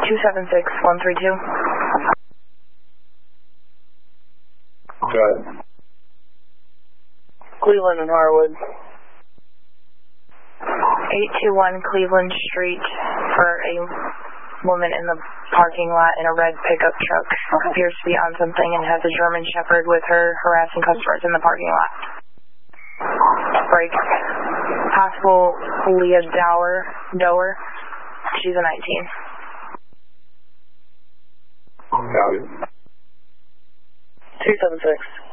276-132. Go ahead. Cleveland and Harwood. 821 Cleveland Street for a woman in the parking lot in a red pickup truck. Appears to be on something and has a German Shepherd with her harassing customers in the parking lot. Break. Possible Leah Dower. She's a 19. Copy. 276.